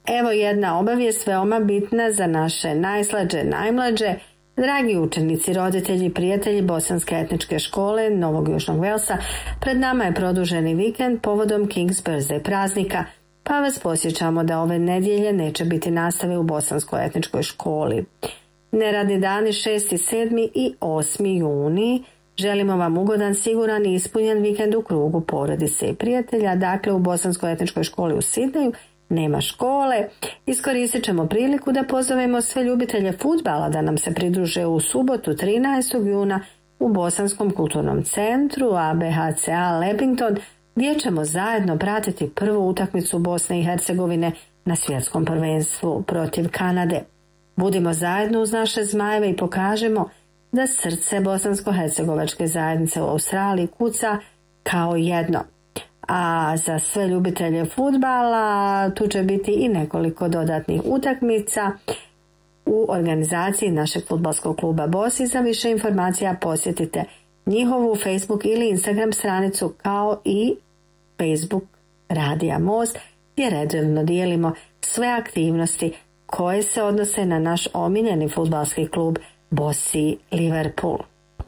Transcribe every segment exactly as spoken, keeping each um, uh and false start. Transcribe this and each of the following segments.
Evo jedna obavijest veoma bitna za naše najslađe, najmlađe. Dragi učenici, roditelji i prijatelji Bosanske etničke škole Novog Južnog Velsa, pred nama je produženi vikend povodom King's Birthday praznika, pa vas posjećamo da ove nedjelje neće biti nastave u Bosanskoj etničkoj školi. Neradni dani šesti, sedmi i osmi juni. Želimo vam ugodan, siguran i ispunjen vikend u krugu porodice i prijatelja. Dakle, u Bosanskoj etničkoj školi u Sidneju nema škole. Iskoristit ćemo priliku da pozovemo sve ljubitelje fudbala da nam se pridruže u subotu trinaestog juna u Bosanskom kulturnom centru A B H C A Lepington, gdje ćemo zajedno pratiti prvu utakmicu Bosne i Hercegovine na svjetskom prvenstvu protiv Kanade. Budimo zajedno uz naše zmajeve i pokažemo da srce bosansko-hercegovačke zajednice u Australiji kuca kao jedno. A za sve ljubitelje fudbala tu će biti i nekoliko dodatnih utakmica u organizaciji našeg fudbalskog kluba Bosi. Za više informacija posjetite njihovu Facebook ili Instagram stranicu kao i Facebook Radija Most, gdje redovno dijelimo sve aktivnosti koje se odnose na naš omiljeni fudbalski klub Bosi Liverpool.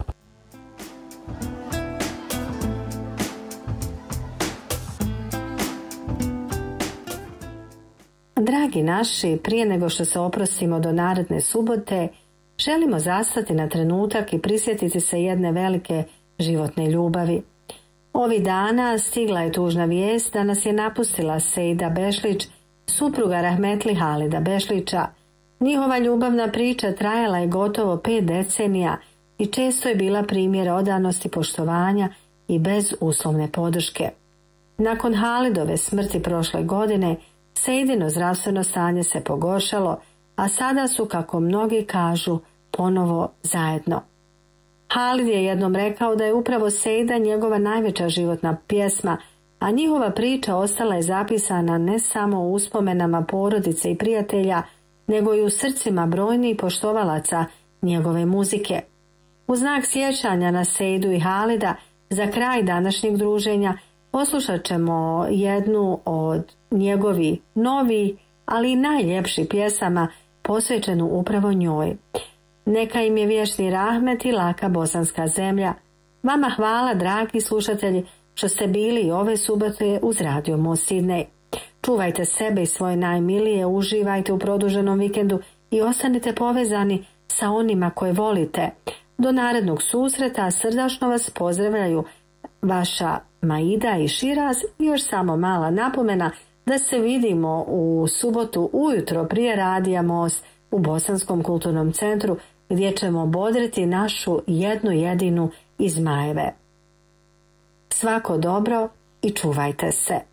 Dragi naši, prije nego što se oprostimo do naredne subote, želimo zastati na trenutak i prisjetiti se jedne velike životne ljubavi. Ovih dana stigla je tužna vijest da nas je napustila Sejda Bešlić, supruga rahmetli Halida Bešlića. Njihova ljubavna priča trajala je gotovo pet decenija i često je bila primjer odanosti, poštovanja i bezuslovne podrške. Nakon Halidove smrti prošle godine, Sejdino zdravstveno stanje se pogoršalo, a sada su, kako mnogi kažu, ponovo zajedno. Halid je jednom rekao da je upravo Sejda njegova najveća životna pjesma, a njihova priča ostala je zapisana ne samo u uspomenama porodice i prijatelja, nego i u srcima brojnih poštovalaca njegove muzike. U znak sjećanja na Sejdu i Halida, za kraj današnjeg druženja poslušat ćemo jednu od njegovi novi, ali i najljepših pjesama posvećenu upravo njoj. Neka im je vječni rahmet i laka bosanska zemlja. Vama hvala, dragi slušatelji, što ste bili i ove subote uz Radio Most Sidney. Čuvajte sebe i svoje najmilije, uživajte u produženom vikendu i ostanite povezani sa onima koje volite. Do narednog susreta srdačno vas pozdravljaju vaša Maida i Širaz. Još samo mala napomena da se vidimo u subotu ujutro prije Radija Most u Bosanskom kulturnom centru, gdje ćemo bodriti našu jednu jedinu iz Zmajeve. Svako dobro i čuvajte se.